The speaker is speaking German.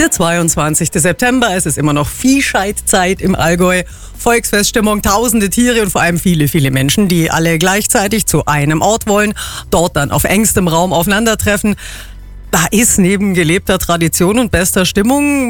Der 22. September, es ist immer noch Viehscheidzeit im Allgäu. Volksfeststimmung, tausende Tiere und vor allem viele, viele Menschen, die alle gleichzeitig zu einem Ort wollen, dort dann auf engstem Raum aufeinandertreffen. Da ist neben gelebter Tradition und bester Stimmung